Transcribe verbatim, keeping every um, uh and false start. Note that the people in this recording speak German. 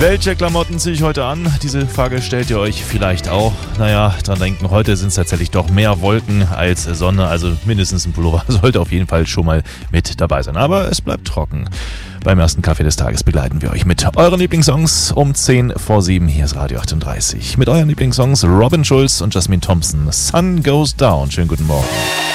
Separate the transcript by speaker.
Speaker 1: Welche Klamotten ziehe ich heute an? Diese Frage stellt ihr euch vielleicht auch. Naja, dran denken, heute sind es tatsächlich doch mehr Wolken als Sonne, also mindestens ein Pullover sollte auf jeden Fall schon mal mit dabei sein. Aber es bleibt trocken. Beim ersten Kaffee des Tages begleiten wir euch mit euren Lieblingssongs um zehn vor sieben. Hier ist Radio achtunddreißig. Mit euren Lieblingssongs Robin Schulz und Jasmine Thompson. Sun Goes Down. Schönen guten Morgen.